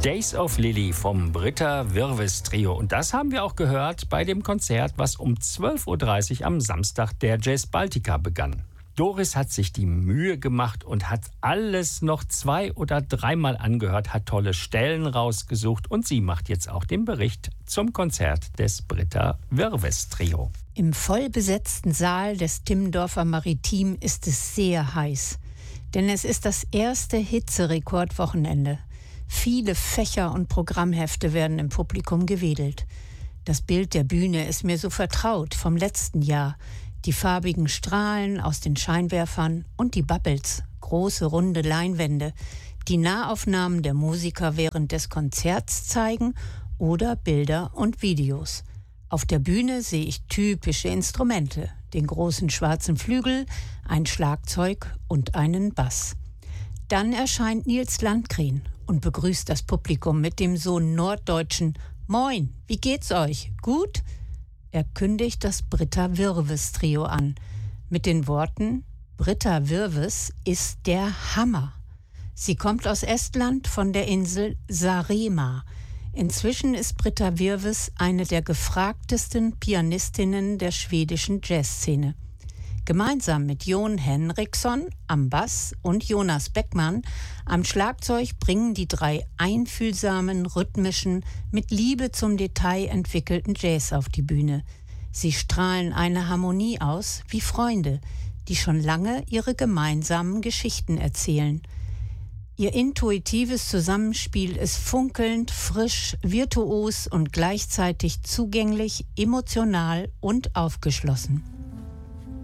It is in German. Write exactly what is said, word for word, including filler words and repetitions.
Days of Lily vom Britta Wirves Trio. Und das haben wir auch gehört bei dem Konzert, was um zwölf Uhr dreißig am Samstag der Jazz Baltica begann. Doris hat sich die Mühe gemacht und hat alles noch zwei- oder dreimal angehört, hat tolle Stellen rausgesucht und sie macht jetzt auch den Bericht zum Konzert des Britta Wirves Trio. Im vollbesetzten Saal des Timmendorfer Maritim ist es sehr heiß, denn es ist das erste Hitzerekordwochenende. Viele Fächer und Programmhefte werden im Publikum gewedelt. Das Bild der Bühne ist mir so vertraut vom letzten Jahr. Die farbigen Strahlen aus den Scheinwerfern und die Bubbles, große runde Leinwände, die Nahaufnahmen der Musiker während des Konzerts zeigen oder Bilder und Videos. Auf der Bühne sehe ich typische Instrumente, den großen schwarzen Flügel, ein Schlagzeug und einen Bass. Dann erscheint Nils Landgren und begrüßt das Publikum mit dem so norddeutschen Moin, wie geht's euch? Gut? Er kündigt das Britta Wirves Trio an, mit den Worten: Britta Wirves ist der Hammer. Sie kommt aus Estland von der Insel Saaremaa. Inzwischen ist Britta Wirves eine der gefragtesten Pianistinnen der schwedischen Jazzszene. Gemeinsam mit Jon Henriksson am Bass und Jonas Beckmann am Schlagzeug bringen die drei einfühlsamen, rhythmischen, mit Liebe zum Detail entwickelten Jazz auf die Bühne. Sie strahlen eine Harmonie aus wie Freunde, die schon lange ihre gemeinsamen Geschichten erzählen. Ihr intuitives Zusammenspiel ist funkelnd, frisch, virtuos und gleichzeitig zugänglich, emotional und aufgeschlossen.